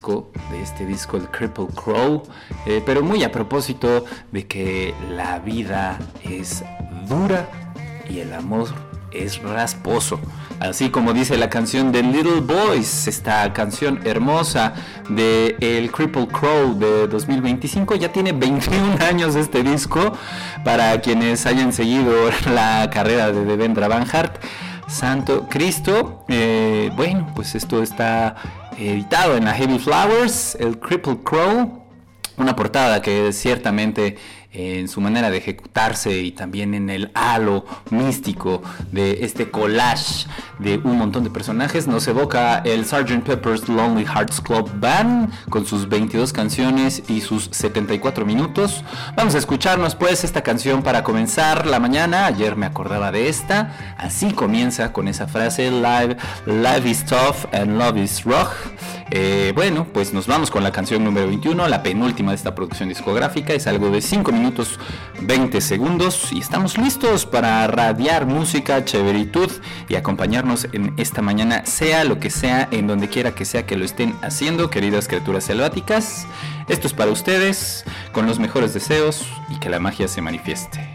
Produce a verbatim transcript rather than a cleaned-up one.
clásico de este disco, el Crippled Crow, eh, pero muy a propósito de que la vida es dura y el amor es rasposo, así como dice la canción de Little Boys, esta canción hermosa de el Crippled Crow de dos mil veinticinco. Ya tiene veintiún años este disco, para quienes hayan seguido la carrera de Devendra Banhart. Santo Cristo, eh, bueno, pues esto está editado en la Heavy Flowers, el Crippled Crow, una portada que ciertamente en su manera de ejecutarse y también en el halo místico de este collage de un montón de personajes nos evoca el sergeant Pepper's Lonely Hearts Club Band con sus veintidós canciones y sus setenta y cuatro minutos. Vamos a escucharnos pues esta canción para comenzar la mañana. Ayer me acordaba de esta, así comienza con esa frase: Life, life is tough and love is rough. Eh, bueno, pues nos vamos con la canción número veintiuno, la penúltima de esta producción discográfica. Es algo de cinco minutos veinte segundos y estamos listos para radiar música, chéveritud y acompañarnos en esta mañana, sea lo que sea, en donde quiera que sea que lo estén haciendo, queridas criaturas selváticas. Esto es para ustedes, con los mejores deseos y que la magia se manifieste.